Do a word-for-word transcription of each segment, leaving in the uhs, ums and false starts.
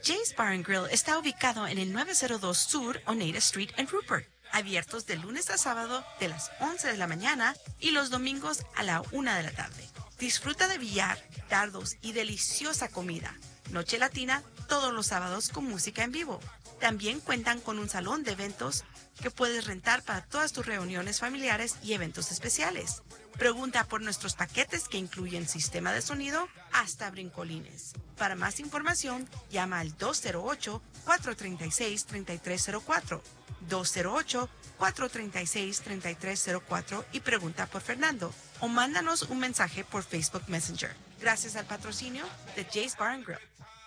Jay's Bar and Grill está ubicado en el nueve cero dos Sur Oneida Street en Rupert. Abiertos de lunes a sábado de las once de la mañana y los domingos a la una de la tarde. Disfruta de billar, dardos y deliciosa comida. Noche latina todos los sábados con música en vivo. También cuentan con un salón de eventos que puedes rentar para todas tus reuniones familiares y eventos especiales. Pregunta por nuestros paquetes que incluyen sistema de sonido hasta brincolines. Para más información, llama al dos cero ocho, cuatro tres seis, tres tres cero cuatro, dos cero ocho, cuatro tres seis, tres tres cero cuatro y pregunta por Fernando o mándanos un mensaje por Facebook Messenger. Gracias al patrocinio de Jay's Bar and Grill.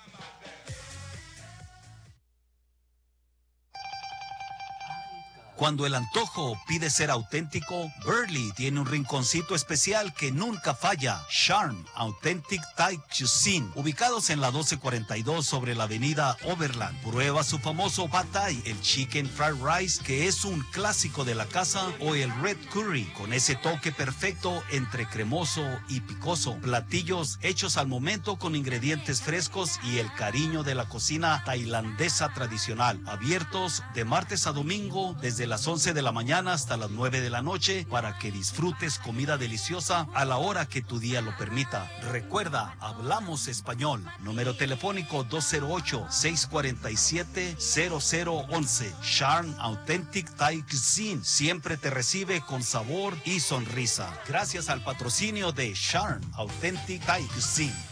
Cuando el antojo pide ser auténtico, Burley tiene un rinconcito especial que nunca falla. Charm Authentic Thai Cuisine, ubicados en la doce cuarenta y dos sobre la avenida Overland. Prueba su famoso Pad Thai, el Chicken Fried Rice, que es un clásico de la casa, o el Red Curry, con ese toque perfecto entre cremoso y picoso. Platillos hechos al momento con ingredientes frescos y el cariño de la cocina tailandesa tradicional. Abiertos de martes a domingo desde las once de la mañana hasta las nueve de la noche para que disfrutes comida deliciosa a la hora que tu día lo permita. Recuerda, hablamos español. Número telefónico dos cero ocho, seis cuatro siete, cero cero once. Charm Authentic Thai Cuisine siempre te recibe con sabor y sonrisa. Gracias al patrocinio de Charm Authentic Thai Cuisine.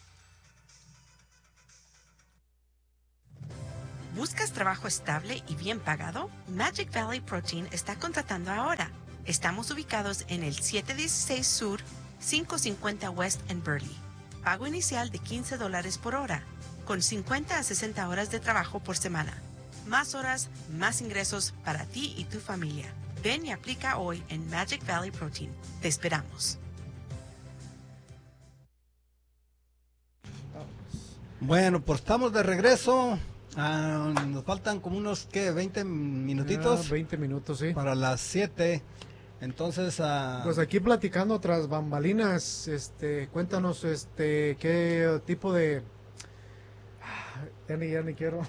¿Buscas trabajo estable y bien pagado? Magic Valley Protein está contratando ahora. Estamos ubicados en el siete dieciséis Sur, quinientos cincuenta West en Burley. Pago inicial de quince dólares por hora, con cincuenta a sesenta horas de trabajo por semana. Más horas, más ingresos para ti y tu familia. Ven y aplica hoy en Magic Valley Protein. Te esperamos. Bueno, pues estamos de regreso. Ah, nos faltan como unos, ¿qué? veinte minutitos. Ah, veinte minutos, sí. Para las siete. Entonces, ah, pues aquí platicando tras bambalinas, este, cuéntanos, este, qué tipo de, ya ni, ya ni quiero,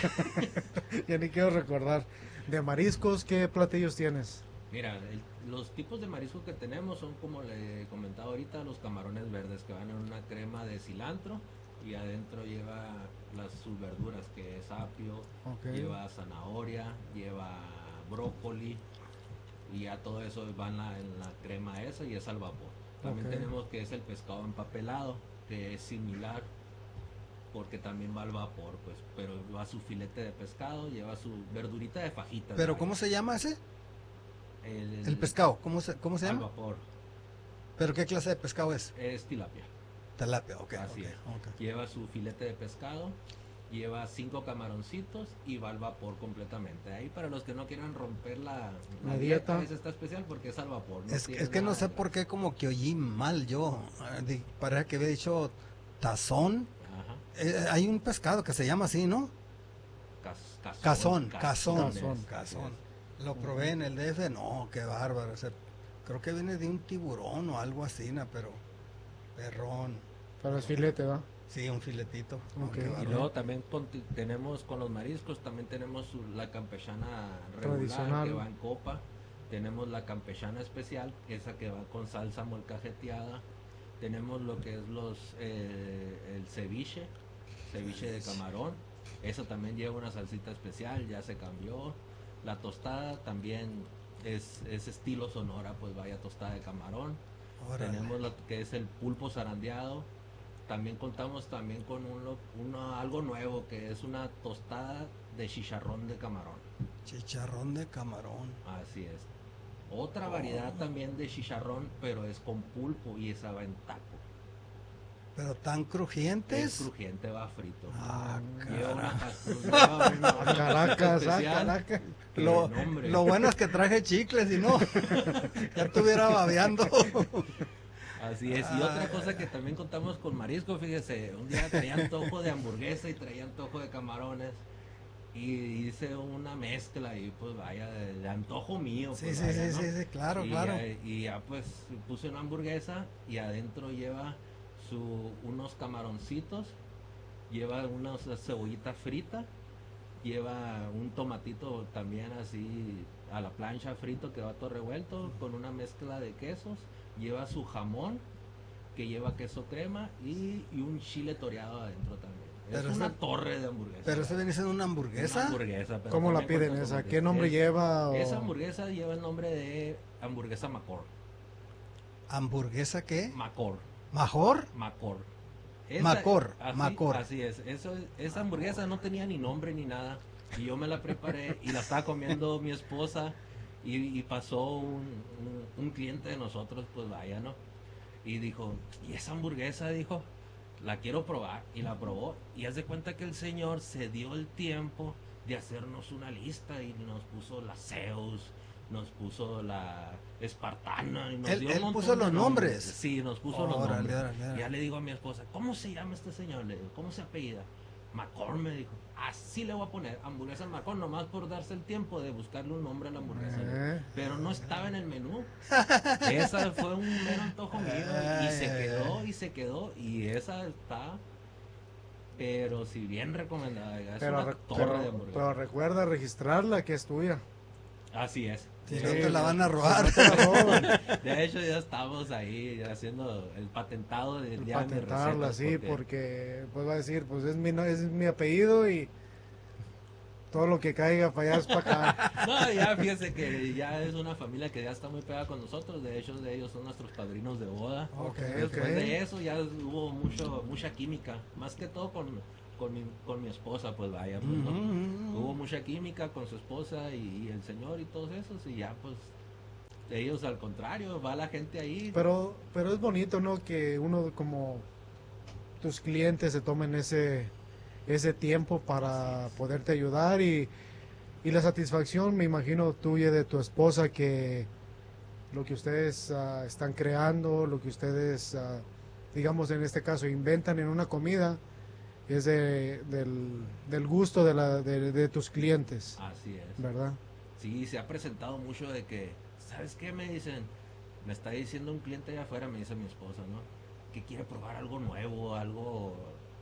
ya ni quiero recordar, de mariscos, ¿qué platillos tienes? Mira, el, los tipos de marisco que tenemos son, como le he comentado ahorita, los camarones verdes, que van en una crema de cilantro y adentro lleva las sus verduras, que es apio, okay, lleva zanahoria, lleva brócoli, y ya todo eso va en la, en la crema esa y es al vapor. También okay, tenemos que es el pescado empapelado, que es similar, porque también va al vapor, pues, pero va su filete de pescado, lleva su verdurita de fajitas. ¿Pero cómo se llama ese? El, el, el pescado, ¿cómo se, cómo se llama? Al vapor. ¿Pero qué clase de pescado es? Es tilapia. Tilapia, ok. Así okay, es. Okay. Lleva su filete de pescado, lleva cinco camaroncitos y va al vapor completamente. Ahí para los que no quieran romper la, la, la dieta, dieta, esa está especial porque es al vapor. No es, es que no sé por qué como que oí mal yo. Parece que había dicho tazón. Eh, hay un pescado que se llama así, ¿no? Cas, cazón, cazón, cazón, cazón, cazón. Lo probé en el D F, no, qué bárbaro. O sea, creo que viene de un tiburón o algo así, ¿no? Pero perrón. Pero es filete, ¿va? Sí, un filetito. Okay. Y luego también con, tenemos con los mariscos, también tenemos su, la campechana regular que va en copa. Tenemos la campechana especial, esa que va con salsa molcajeteada. Tenemos lo que es los eh, el ceviche, ceviche de camarón. Eso también lleva una salsita especial, ya se cambió. La tostada también es, es estilo Sonora, pues vaya tostada de camarón. Órale. Tenemos lo que es el pulpo zarandeado. También contamos también con uno, uno, algo nuevo, que es una tostada de chicharrón de camarón. Chicharrón de camarón. Así es. Otra oh. variedad también de chicharrón, pero es con pulpo y esa va en taco. ¿Pero tan crujientes? Es crujiente, va frito. Ah, Caracas, ah, Caracas. Lo, lo bueno es que traje chicles y no, ya estuviera babeando. Así es, y otra cosa que también contamos con marisco, fíjese, un día traía antojo de hamburguesa y traía antojo de camarones y hice una mezcla y pues vaya, de, de antojo mío. Sí, pues, sí, vaya, sí, ¿no? sí, sí, claro, y claro. Ya, y ya pues puse una hamburguesa y adentro lleva su, unos camaroncitos lleva una cebollita frita, lleva un tomatito también así a la plancha frito que va todo revuelto, con una mezcla de quesos, lleva su jamón, que lleva queso crema y, y un chile toreado adentro también. Es Pero una esa- torre de hamburguesa. Pero eso viene siendo una Una hamburguesa. hamburguesa. pero ¿Cómo la también piden con esa? tomate. ¿Qué nombre Es- lleva? o- Esa hamburguesa lleva el nombre de hamburguesa Macor. ¿Hamburguesa qué? Macor. ¿Major? Macor. Macor, así, Macor. Así es. Eso, esa hamburguesa no tenía ni nombre ni nada. Y yo me la preparé y la estaba comiendo mi esposa. Y, y pasó un, un, un cliente de nosotros, pues vaya, ¿no? Y dijo, ¿y esa hamburguesa? Dijo, la quiero probar. Y la probó. Y haz de cuenta que el señor se dio el tiempo de hacernos una lista y nos puso la Zeus, nos puso la Espartana. Y nos Él- dio un él montón puso de los nombres. Sí, nos puso los Órale, nombres. órale, órale. Ya le digo a mi esposa, ¿cómo se llama este señor? Le digo, ¿cómo se apellida? Macor, me dijo. Así le voy a poner, hamburguesa Macor, nomás por darse el tiempo de buscarle un nombre a la hamburguesa. Eh. Pero no estaba en el menú. Esa fue un mero antojo mío y, y se quedó y se quedó y esa está, pero si bien recomendada, es Pero, una re- torre pero- de hamburguesa. pero recuerda registrarla, que es tuya. Así es. Si De no hecho, te la ya- van a robar. No te la roban. De hecho ya estamos ahí haciendo el patentado de ya mis Patentarla, recetas, sí, porque pues va a decir, pues es mi, no- es mi apellido y todo lo que caiga para allá es para acá. No, ya fíjese que ya es una familia que ya está muy pegada con nosotros. De hecho, de ellos son nuestros padrinos de boda. Ok, Después ok. de eso ya hubo mucho mucha química, más que todo con, con, mi, con mi esposa, pues vaya, pues, ¿no? Ujú, ujú. Hubo mucha química con su esposa y, y el señor y todos esos y ya pues ellos al contrario, va la gente ahí. Pero, pero es bonito, ¿no? Que uno como tus clientes se tomen ese ese tiempo para poderte ayudar y, y la satisfacción, me imagino, tuya y de tu esposa, que lo que ustedes ah, están creando, lo que ustedes, ah, digamos en este caso, inventan en una comida, es de- del, del gusto de, la, de, de tus clientes, Así es. ¿verdad? Sí, se ha presentado mucho de que, ¿sabes qué? Me dicen, me está diciendo un cliente allá afuera, me dice mi esposa, ¿no? Que quiere probar algo nuevo, algo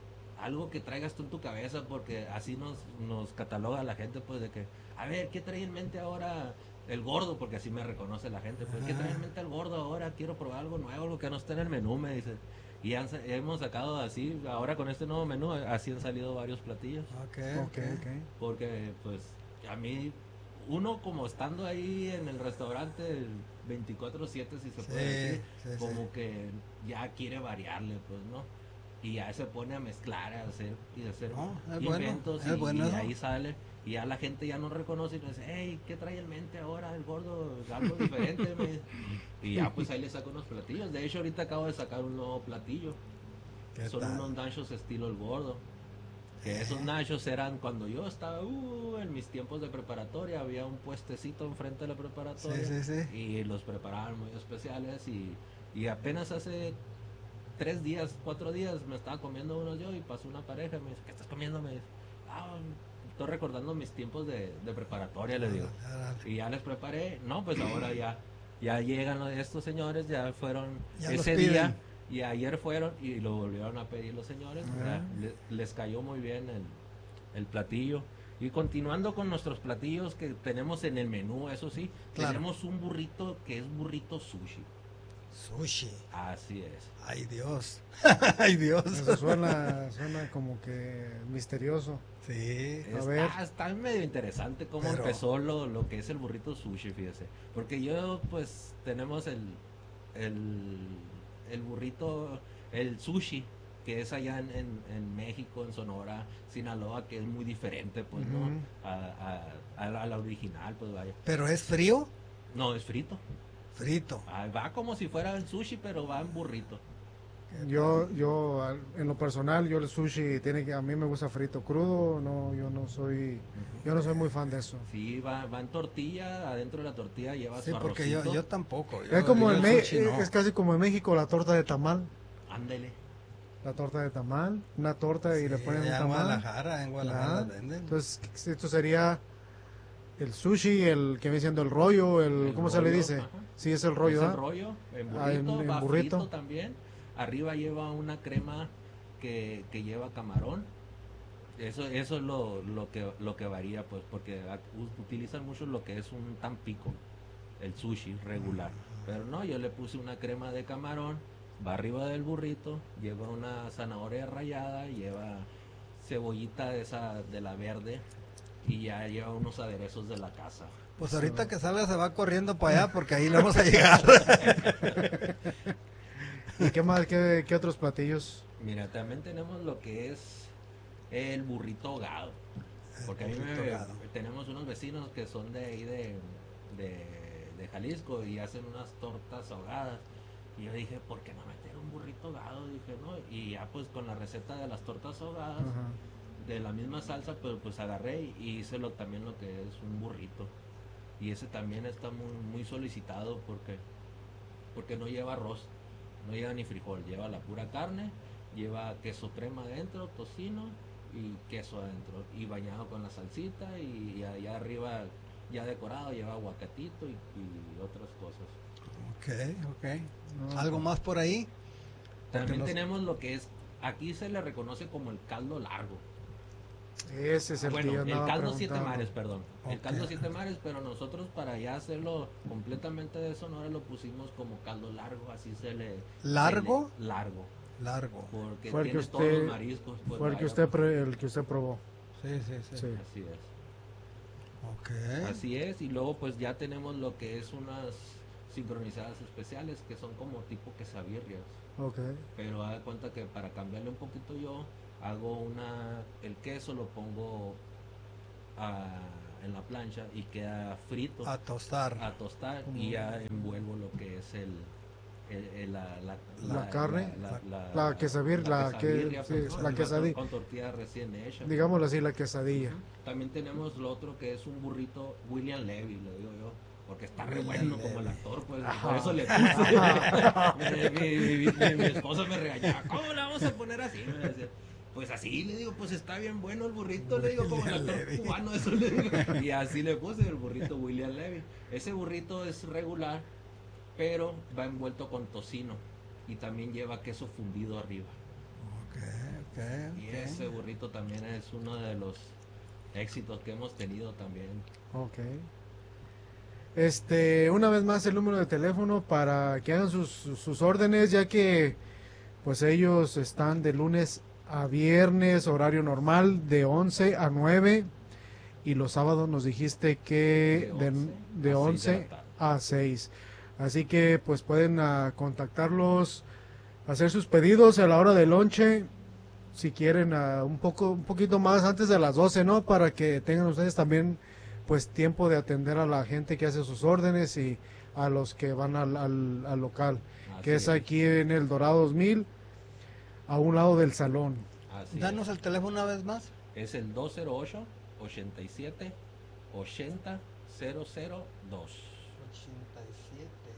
algo que traigas tú en tu cabeza, porque así nos, nos cataloga la gente, pues, de que, a ver, ¿qué trae en mente ahora el gordo? Porque así me reconoce la gente, pues, ¿qué trae en mente el gordo ahora? Quiero probar algo nuevo, algo que no esté en el menú, me dice. Y han sa- hemos sacado así, ahora con este nuevo menú, así han salido varios platillos. Ok, Ok, ok. ok. Porque, pues, a mí, uno como estando ahí en el restaurante veinticuatro siete, si se puede Sí, decir, sí, como sí. que ya quiere variarle, pues, ¿no? Y ya se pone a mezclar, a hacer y a hacer No, es bueno, inventos es y, bueno y eso. ahí sale. Y ya la gente ya no reconoce y nos dice, hey, ¿qué trae en mente ahora el gordo? Algo diferente. me dice. Y ya, pues ahí le saco unos platillos. De hecho, ahorita acabo de sacar un nuevo platillo. ¿Qué Son tal? unos nachos estilo el gordo. Que esos nachos eran cuando yo estaba uh, en mis tiempos de preparatoria, había un puestecito enfrente de la preparatoria Sí, sí, sí. y los preparaban muy especiales y, y apenas hace tres días, cuatro días me estaba comiendo unos yo y pasó una pareja y me dice, ¿qué estás comiendo? Me dice, ah, estoy recordando mis tiempos de, de preparatoria, le digo. Y ya les preparé, no, pues ahora ya, ya llegan los- estos señores, ya fueron Ya los ese piden. día y ayer fueron y lo volvieron a pedir los señores, Ah. ya, le- les cayó muy bien el, el platillo. Y continuando con nuestros platillos que tenemos en el menú, eso sí, Claro. tenemos un burrito que es burrito sushi. Sushi. Así es. Ay, Dios. Ay, Dios. Eso suena, suena como que misterioso. Sí. A Está, ver. está medio interesante cómo Pero- empezó lo, lo que es el burrito sushi, fíjese. Porque yo, pues, tenemos el, el, el burrito, el sushi, que es allá en, en, en México, en Sonora, Sinaloa, que es muy diferente, pues, Ujú. ¿no? A, a, a la, a la original, pues, vaya. Pero es frío, No, es frito. frito. Ah, va como si fuera el sushi, pero va en burrito. Yo, yo, al- en lo personal, yo el sushi tiene que, a mí me gusta frito crudo, no, yo no soy, yo no soy muy fan de eso. Sí, va, va en tortilla, adentro de la tortilla lleva Sí, su porque yo, arrocito. yo tampoco. yo- Es como yo en el Me- sushi no. es casi como en México la torta de tamal, Ándele. la torta de tamal, una torta y Sí, le ponen un allá en tamal. Guadalajara, en Guadalajara Ajá. las venden. Entonces, esto sería el sushi, el que viene siendo el rollo, el, El ¿cómo se le rollo, dice? ajá. Sí, es el rollo, Es el ¿ah? rollo, en burrito, Ah, en- en va burrito. frito también. Arriba lleva una crema que, que lleva camarón. Eso eso es lo, lo que lo que varía, pues, porque utilizan mucho lo que es un tampico, el sushi regular. Pero no, yo le puse una crema de camarón, va arriba del burrito, lleva una zanahoria rallada, lleva cebollita de esa de la verde y ya lleva unos aderezos de la casa. Pues ahorita que salga se va corriendo para allá porque ahí le vamos a llegar. ¿Y qué más? ¿Qué, qué otros platillos? Mira, también tenemos lo que es el burrito ahogado. Porque a mí me, tenemos unos vecinos que son de ahí de, de, de Jalisco y hacen unas tortas ahogadas. Y yo dije, ¿por qué no meter un burrito ahogado? Dije, no. Y ya pues con la receta de las tortas ahogadas, uh-huh. de la misma salsa, pero pues agarré y hice lo, también lo que es un burrito. Y ese también está muy, muy solicitado porque, porque no lleva arroz, no lleva ni frijol, lleva la pura carne, lleva queso crema adentro, tocino y queso adentro, y bañado con la salsita, y allá arriba ya decorado lleva aguacatito y, y otras cosas. Ok, ok. No, ¿algo más por ahí? También nos... tenemos lo que es, aquí se le reconoce como el caldo largo. Ese es el bueno, que yo el caldo siete mares, perdón. Okay. El caldo siete mares, pero nosotros para ya hacerlo completamente de Sonora lo pusimos como caldo largo, así se le... ¿Largo? Se le, largo. Largo. Porque fue el tiene que usted, todos los mariscos. Pues, fue el que usted, pre, el que usted probó. Sí, sí, sí, sí. Así es. Okay. Así es, y luego pues ya tenemos lo que es unas sincronizadas especiales que son como tipo quesabirrias. Okay. Pero haz de cuenta que para cambiarle un poquito yo hago una, el queso lo pongo a, en la plancha y queda frito. A tostar. A tostar uh-huh. y ya envuelvo lo que es el, el, el la, la, la, la carne, la, la, la, la quesabir, la, la, que, sí, pues, la quesadilla. Con, con tortilla recién hecha. Digámoslo así, la quesadilla. Uh-huh. También tenemos lo otro que es un burrito William Levy, le digo yo. Porque está re bueno Levy. Como el actor, pues ajá. Por eso le puse. mi, mi, mi, mi, mi esposa me regañaba, ¿cómo le vamos a poner así? Me decía, pues así, le digo, pues está bien bueno el burrito, le digo, como el actor Levy. Cubano, eso le digo. Y así le puse el burrito William Levy. Ese burrito es regular, pero va envuelto con tocino y también lleva queso fundido arriba. Okay, okay, y okay. ese burrito también es uno de los éxitos que hemos tenido también. Ok. Este, una vez más el número de teléfono para que hagan sus, sus órdenes, ya que pues ellos están de lunes a viernes, horario normal, de once a nueve, y los sábados nos dijiste que de once a seis. Así que pues pueden uh, contactarlos, hacer sus pedidos a la hora del lonche, si quieren uh, un poco un poquito más antes de las doce, ¿no? Para que tengan ustedes también pues tiempo de atender a la gente que hace sus órdenes y a los que van al, al, al local, así que es, es aquí en el Dorado dos mil, a un lado del salón. Así Danos es. El teléfono una vez más. Es el dos cero ocho, ochenta y siete, ochenta, cero cero dos. ochenta y siete.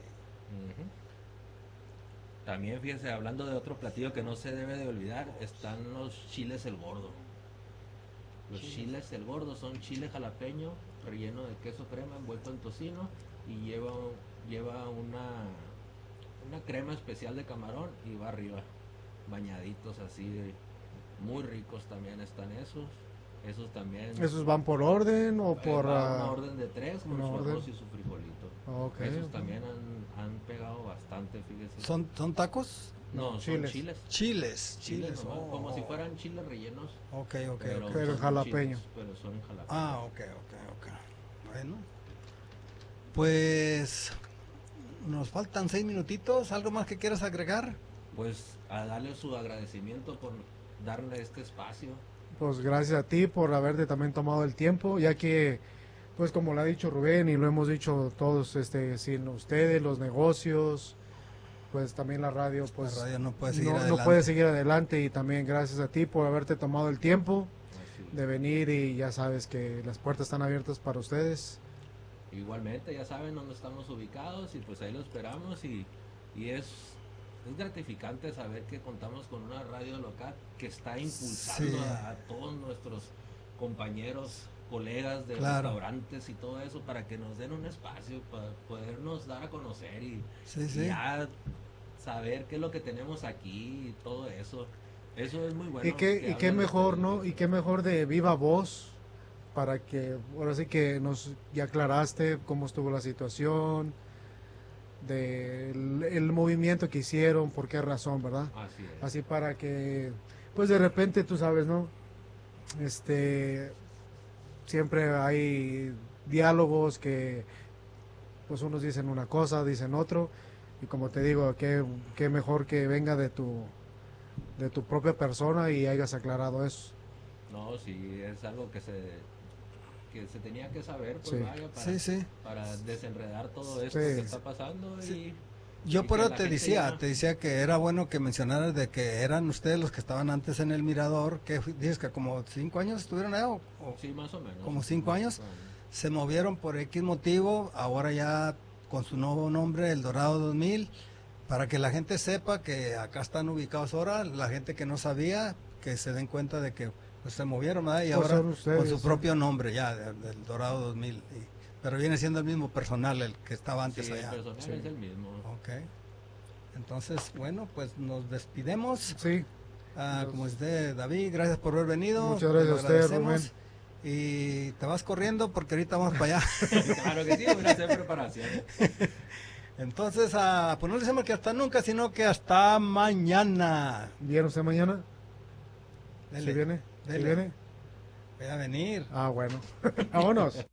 Uh-huh. También fíjense, hablando de otro platillo que no se debe de olvidar, están los chiles el gordo. Los chiles, chiles el gordo son chile jalapeño relleno de queso crema envuelto en tocino y lleva lleva una una crema especial de camarón y va arriba bañaditos así, muy ricos también están esos. Esos también. ¿Esos van por orden o por...? Va una orden de tres con su orden. arroz y su frijolito. Okay, esos okay. también han, han pegado bastante, fíjese. ¿Son, son tacos? No, chiles. son chiles. Chiles. Chiles, chiles nomás, oh. como si fueran chiles rellenos. Ok, ok, pero, ok. Pero jalapeño. Chiles, pero son jalapeños. Ah, ok, ok, ok. Bueno. Pues... nos faltan seis minutitos. ¿Algo más que quieras agregar? Pues a darle su agradecimiento por darle este espacio. Pues gracias a ti por haberte también tomado el tiempo, ya que, pues como lo ha dicho Rubén y lo hemos dicho todos, este, sin ustedes, los negocios, pues también la radio, pues la radio no puede seguir no, adelante. no puede seguir adelante, y también gracias a ti por haberte tomado el tiempo Así. de venir, y ya sabes que las puertas están abiertas para ustedes. Igualmente, ya saben dónde estamos ubicados y pues ahí lo esperamos, y, y es... es gratificante saber que contamos con una radio local que está impulsando sí. a, a todos nuestros compañeros, colegas de claro. restaurantes y todo eso, para que nos den un espacio para podernos dar a conocer y, sí, sí. y ya saber qué es lo que tenemos aquí y todo eso. Eso es muy bueno. Y qué, y qué mejor, ¿no? Y qué mejor de viva voz, para que, ahora sí que nos ya aclaraste cómo estuvo la situación, del el movimiento que hicieron, por qué razón, ¿verdad? Así es. Así para que, pues de repente, tú sabes, ¿no? Este, siempre hay diálogos que, pues unos dicen una cosa, dicen otro, y como te digo, qué, qué mejor que venga de tu, de tu propia persona y hayas aclarado eso. No, sí, es algo que se, que se tenía que saber, pues sí. vaya, para, sí, sí. para desenredar todo esto sí. que está pasando. Sí. Y, Yo y por que eso la te gente decía, ya... te decía que era bueno que mencionaras de que eran ustedes los que estaban antes en el Mirador, que dices que como cinco años estuvieron allá, o, o Sí, más o menos. como cinco años, se movieron por X motivo, ahora ya con su nuevo nombre, El Dorado dos mil, para que la gente sepa que acá están ubicados ahora, la gente que no sabía, que se den cuenta de que pues, se movieron, ¿verdad? Y Pues ahora ustedes, con su sí. propio nombre ya, del, del Dorado dos mil, y, pero viene siendo el mismo personal el que estaba antes Sí, allá. el personal Sí. es el mismo. Ok. Entonces, bueno, pues nos despidemos. Sí. Ah, Nos- como esté David, gracias por haber venido. Muchas gracias Te lo a usted, agradecemos. Rubén. Y te vas corriendo porque ahorita vamos para allá. Claro que sí, voy a hacer preparación. Entonces, a, pues no le decimos que hasta nunca, sino que hasta mañana. ¿Viene usted mañana? Dele, ¿Sí viene? ¿Sí dele. viene? Voy a venir. Ah, bueno. Vámonos.